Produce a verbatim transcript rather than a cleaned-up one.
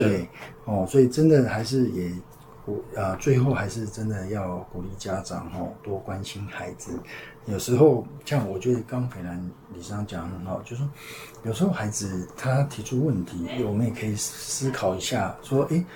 对哦，所以真的还是也鼓啊，最后还是真的要鼓励家长哦，多关心孩子。有时候像我觉得刚斐兰理事长讲得很好，就是说有时候孩子他提出问题，我们也可以思考一下，说，诶，